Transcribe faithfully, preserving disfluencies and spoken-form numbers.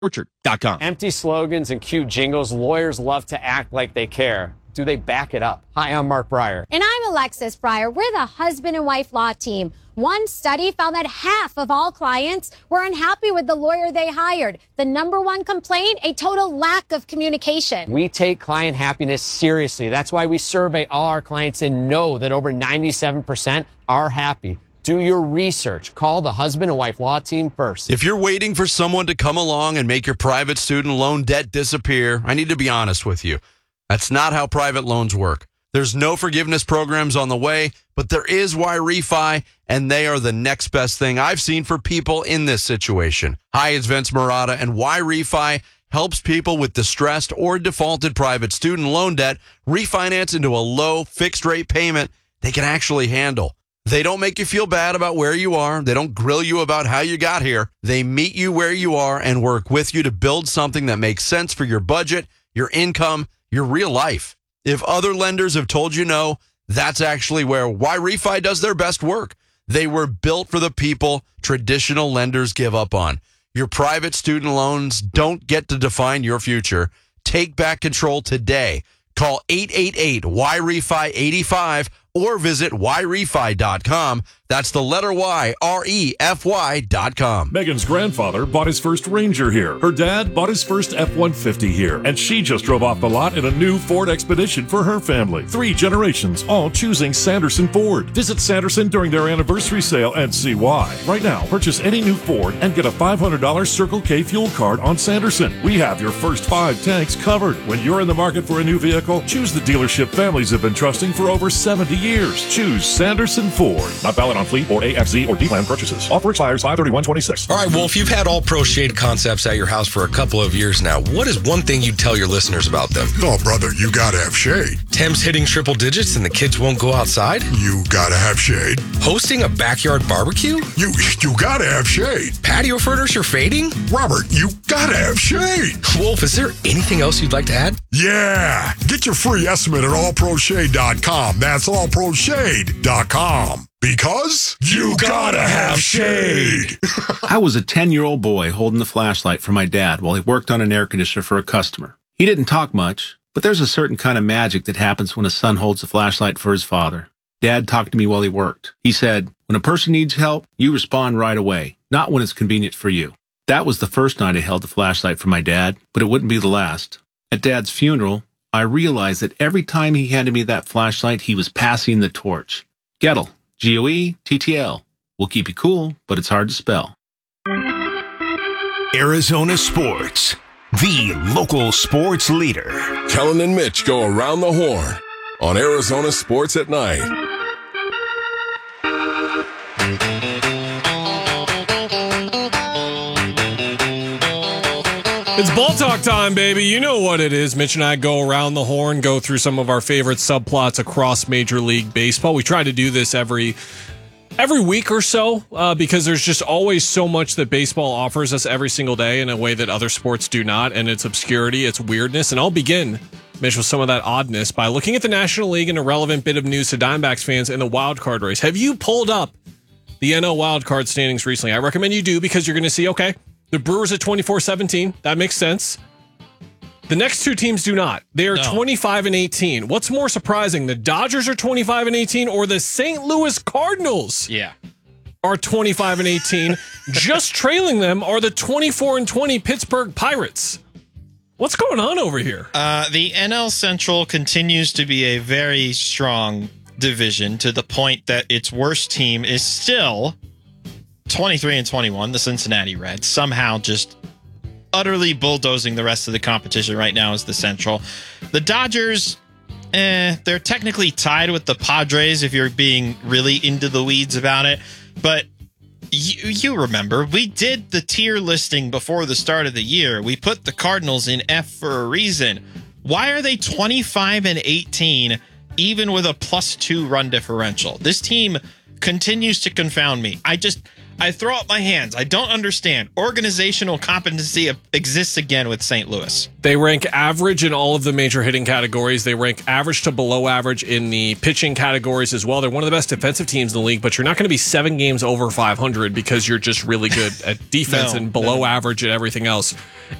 orchard dot com. Empty slogans and cute jingles. Lawyers love to act like they care. Do they back it up? Hi, I'm Mark Breyer. And I'm Alexis Breyer. We're the husband and wife law team. One study found that half of all clients were unhappy with the lawyer they hired. The number one complaint, a total lack of communication. We take client happiness seriously. That's why we survey all our clients and know that over ninety-seven percent are happy. Do your research. Call the husband and wife law team first. If you're waiting for someone to come along and make your private student loan debt disappear, I need to be honest with you. That's not how private loans work. There's no forgiveness programs on the way, but there is Y-Refi, and they are the next best thing I've seen for people in this situation. Hi, it's Vince Marotta, and Y-Refi helps people with distressed or defaulted private student loan debt refinance into a low fixed-rate payment they can actually handle. They don't make you feel bad about where you are. They don't grill you about how you got here. They meet you where you are and work with you to build something that makes sense for your budget, your income, your real life. If other lenders have told you no, that's actually where Y-Refi does their best work. They were built for the people traditional lenders give up on. Your private student loans don't get to define your future. Take back control today. Call eight eight eight Y R E F I eighty-five or visit Y refi dot com. That's the letter Y, R E F Y dot com. Megan's grandfather bought his first Ranger here. Her dad bought his first F one fifty here. And she just drove off the lot in a new Ford Expedition for her family. Three generations, all choosing Sanderson Ford. Visit Sanderson during their anniversary sale and see why. Right now, purchase any new Ford and get a five hundred dollars Circle K fuel card on Sanderson. We have your first five tanks covered. When you're in the market for a new vehicle, choose the dealership families have been trusting for over seventy years. Choose Sanderson Ford. Not valid on fleet or A X Z or D-Plan purchases. Offer expires five thirty-one twenty-six. All right, Wolf, you've had All Pro Shade concepts at your house for a couple of years now. What is one thing you'd tell your listeners about them? Oh, brother, you gotta have shade. Tim's hitting triple digits and the kids won't go outside? You gotta have shade. Hosting a backyard barbecue? You you gotta have shade. Patio furniture fading? Robert, you gotta have shade. Wolf, is there anything else you'd like to add? Yeah. Get your free estimate at all pro shade dot com. That's all pro shade dot com. Because you gotta have shade. I was a ten-year-old boy holding the flashlight for my dad while he worked on an air conditioner for a customer. He didn't talk much, but there's a certain kind of magic that happens when a son holds the flashlight for his father. Dad talked to me while he worked. He said, when a person needs help, you respond right away, not when it's convenient for you. That was the first night I held the flashlight for my dad, but it wouldn't be the last. At Dad's funeral, I realized that every time he handed me that flashlight, he was passing the torch. Gettle. G O E T T L. We'll keep you cool, but it's hard to spell. Arizona Sports, the local sports leader. Kellen and Mitch go around the horn on Arizona Sports at Night. It's ball talk time, baby. You know what it is. Mitch and I go around the horn, go through some of our favorite subplots across Major League Baseball. We try to do this every every week or so uh, because there's just always so much that baseball offers us every single day in a way that other sports do not, and it's obscurity, it's weirdness. And I'll begin, Mitch, with some of that oddness by looking at the National League and a relevant bit of news to Diamondbacks fans in the wild card race. Have you pulled up the N L wild card standings recently? I recommend you do because you're going to see, okay, the Brewers at twenty-four seventeen. That makes sense. The next two teams do not. They are no. twenty-five and eighteen. What's more surprising, the Dodgers are twenty-five and eighteen or the Saint Louis Cardinals yeah. are twenty-five and eighteen? Just trailing them are the twenty-four and twenty Pittsburgh Pirates. What's going on over here? Uh, the N L Central continues to be a very strong division to the point that its worst team is still twenty-three and twenty-one, the Cincinnati Reds, somehow just utterly bulldozing the rest of the competition right now is the Central. The Dodgers, eh, they're technically tied with the Padres if you're being really into the weeds about it. But you, you remember, we did the tier listing before the start of the year. We put the Cardinals in F for a reason. Why are they twenty-five and eighteen, even with a plus two run differential? This team continues to confound me. I just... I throw up my hands. I don't understand. Organizational competency exists again with Saint Louis. They rank average in all of the major hitting categories. They rank average to below average in the pitching categories as well. They're one of the best defensive teams in the league, but you're not going to be seven games over five hundred because you're just really good at defense no, and below no. average at everything else.